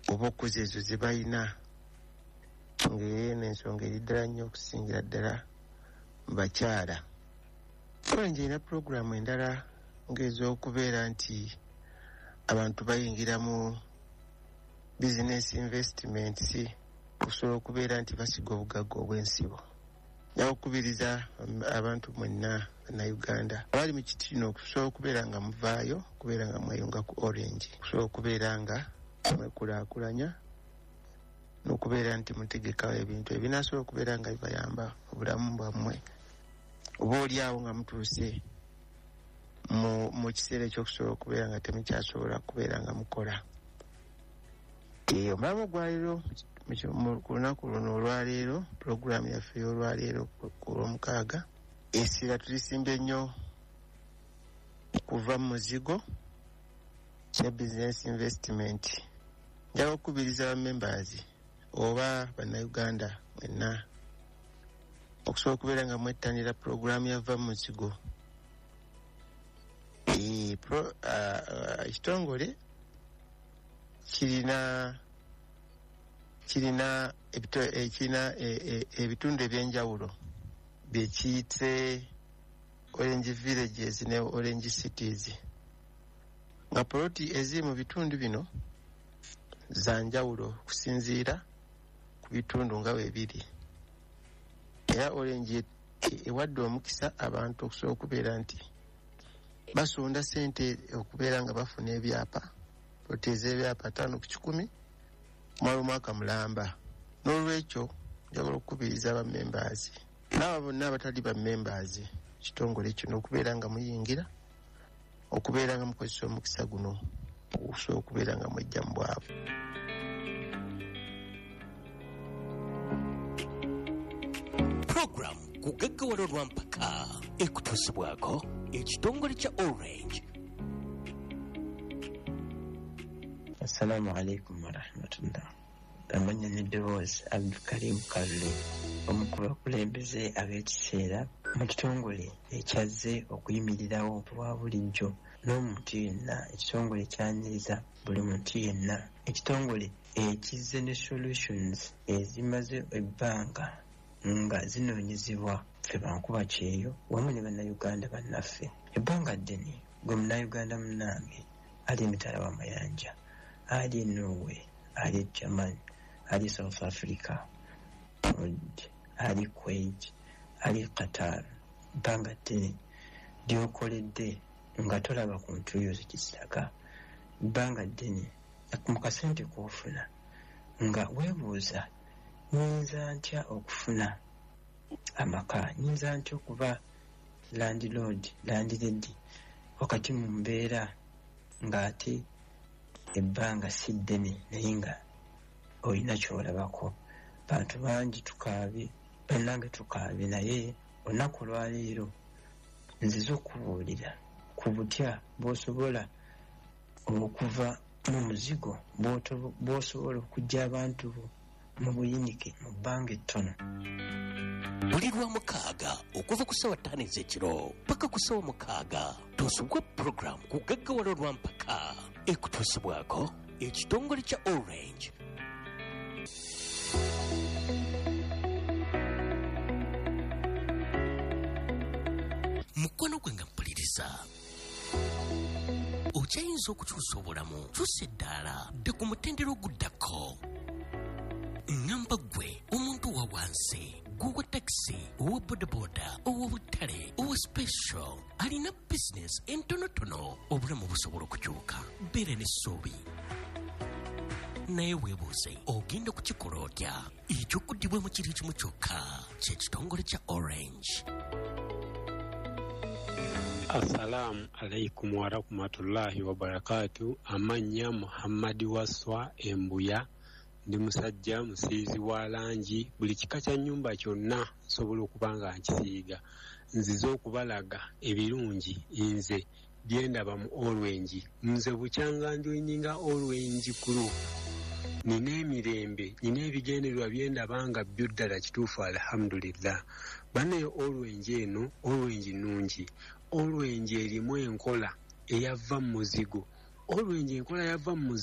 oba okuza ezo ze balina ng'eno ensonga eri ddala nnyo okusingira ddala mu bakyala. Orange erina puroguramu endala ng'ez'okubeera nti abantu bayingira mu business investments okusobola okubeera nti basiga obugagga obw'ensibo. Nja okukubiriza abantu mwenna Bannayuganda abali mu kitino okusobola okubeera nga muvaayo, okubeera nga mweyunga ku Orange, okusobola okubeera nga mwekulaakulanya n'okubeera nti mutegekawo ebintu ebinaasobola okubeera nga bibayamba obulamu bwammwe oba oliawo nga mutuuse mu kiseera ekyokusobola okubeera nga temukyasobola kubeera nga mukola. Omulamu gwaliro ku lunaku luno olwaleero, puroguramu yaffe y'olwaleero ku Lwomukaaga essira tulisimbye nnyo kuva mu muzigo ne business investment. Nja okukubiriza abamembers oba Bannayuganda mwenna okusobola okubeera nga mwettanira puroguramu yava mu muzigo. Ekitongole kirina ebitundu ebyenjawulo byekiyite Orange Villages ne Orange Cities, nga poloti eziri mu bitundu bino za njawulo kusinziira ku bitundu nga bwe biri. Era Orange ewadde omukisa abantu okusobola okubeera nti basonda ssente okubeera nga bafuna ebyapa, poloti ez'ebyapa 5 ku 100 kumala omwaka mulamba. N'olwekyo njagala okukubiriza abamembers n'abo bonna abatali bammembers kitongole kino okubeera nga muyingira, okubeera nga mukozesa omukisa guno okusobola okubeera nga mwejja mu bwavu. Program kugaggawala Lwampaka ekutuusibwako ekitongole kya Orange. Assalamu alaikum wa rahmatullah. Amanya n'eddoboozi Abdulkarim Kallu, omu ku bakulembeze ab'ekiseera mu kitongole ekyazze okuyimirirawo obwa bulijjo n'omuntu yenna. Ekitongole kyaniriza buli muntu yenna. Ekitongole ekizze ne solutions ezimaze ebbanga nga zinoonyezebwa ffe bankuba kyeyo wamu ne Bannayuganda bannaffe. Ebbanga ddene gwe Munnayuganda munnange ali emitala w'amayanja, ali e Norway, ali e Germany, ali South Africa, ali Kuwait, ali Qatar. Ebbanga ddene lyokoledde nga tolaba ku ntuuyo zikisaka. Ebbanga ddene mu kasente k'ofuna nga weebuuza, nyinza ntya okufuna amaka, nyinza ntya okuba landlady wakati mu mbeera ng'ate ebbanga si ddene naye nga olina ky'olabako. Bantu bangi tukaabe, bannange tukaabe, naye olunaku olwaleero nzize okubuulira ku butya bw'osobola okuva mu muzigo bw'osobola okuggya abantu bo mu buyinike mu bbanga ettono. Buli Lwamukaaga okuva ku ssaawa 5 ez'ekiro paka ku ssaawa 6 tuusubwa program kugaggawala Lwampaka ekutuusibwako ekitongole kya Orange. Mukwano gwe nga mpuliriza, okyayinza okukyusa obulamu, kyusa eddaala dda ku mutendera oguddako. Ngamba ggwe omuntu wa wansi, gwe wa taxi, owa bodaboda, owa butale, owa special, alina business entonotono, obulamu busobola okukyuka. Beera n'essuubi naye weebuuze ogenda kukikola otya? Ekyokuddibwamu kiri kimu kyokka, ky'ekitongole kya Orange. Assalamu alaikum wa rahmatullahi wa barakatuh. Amanya Muhammadi Waswa Embuya, ndi musajja musiizi wa langi. Buli kika kya nnyumba kyonna nsobola okuba nga nkisiiga. Nzize okubalaga ebirungi nze byendaba mu Orange. Nze bukyanga njoyininga Orange kulu. Nina emirembe, nina ebigendererwa byendaba nga byo ddala kituufu alhamdulillah. Banayo Orange eno, Orange nnungi. Orange erimu enkola eyava mu muzigo. Orange enkola yava mu